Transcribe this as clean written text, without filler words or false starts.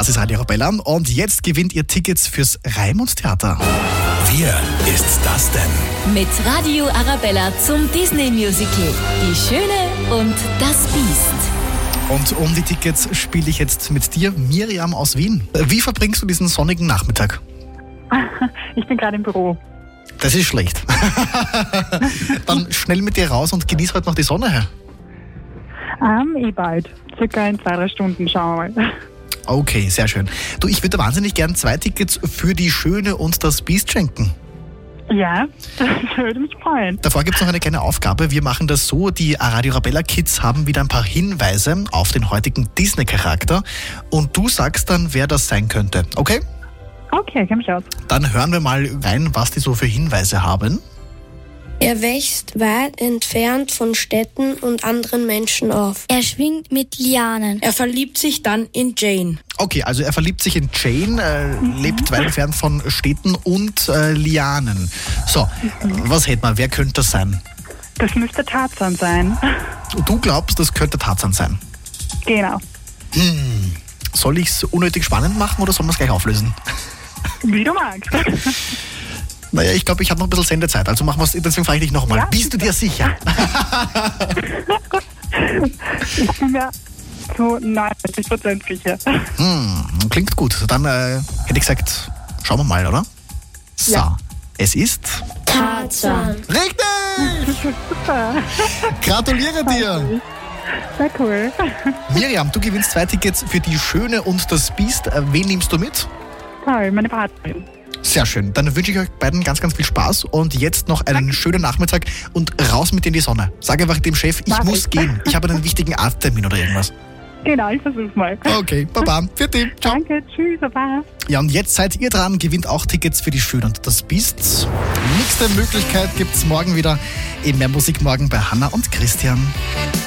Das ist Radio Arabella und jetzt gewinnt ihr Tickets fürs Raimund-Theater. Wer ist das denn? Mit Radio Arabella zum Disney-Musical Die Schöne und das Biest. Und um die Tickets spiele ich jetzt mit dir, Miriam aus Wien. Wie verbringst du diesen sonnigen Nachmittag? Ich bin gerade im Büro. Das ist schlecht. Dann schnell mit dir raus und genieß heute noch die Sonne her. Bald. Circa in 2-3 Stunden, schauen wir mal. Okay, sehr schön. Du, ich würde wahnsinnig gern 2 Tickets für Die Schöne und das Biest schenken. Ja, das würde mich freuen. Davor gibt es noch eine kleine Aufgabe. Wir machen das so, die Radio Arabella Kids haben wieder ein paar Hinweise auf den heutigen Disney-Charakter und du sagst dann, wer das sein könnte. Okay? Okay, kenn mich aus. Dann hören wir mal rein, was die so für Hinweise haben. Er wächst weit entfernt von Städten und anderen Menschen auf. Er schwingt mit Lianen. Er verliebt sich dann in Jane. Okay, also er verliebt sich in Jane, lebt weit entfernt von Städten und Lianen. So, was hätten wir? Wer könnte das sein? Das müsste Tarzan sein. Du glaubst, das könnte Tarzan sein? Genau. Soll ich es unnötig spannend machen oder sollen wir es gleich auflösen? Wie du magst. Naja, ich glaube, ich habe noch ein bisschen Sendezeit, also machen wir es, deswegen frage ich dich nochmal. Ja, bist du dir sicher? Ich bin mir zu 90% sicher. Klingt gut. Dann hätte ich gesagt, schauen wir mal, oder? So, Ja. Es ist... Tarzan. Richtig! Super. Gratuliere dir! Sehr cool. Miriam, du gewinnst 2 Tickets für Die Schöne und das Biest. Wen nimmst du mit? Toll, meine Partnerin. Sehr schön. Dann wünsche ich euch beiden ganz, ganz viel Spaß und jetzt noch einen schönen Nachmittag und raus mit in die Sonne. Sag einfach dem Chef, ich Mach muss ich. gehen. Ich habe einen wichtigen Arzttermin oder irgendwas. Genau, ich versuch's mal. Okay, Baba. Für dich. Ciao. Danke, tschüss, baba. Ja, und jetzt seid ihr dran, gewinnt auch Tickets für Die Schöne und das Biest. Nächste Möglichkeit gibt's morgen wieder in Mehr Musik morgen bei Hanna und Christian.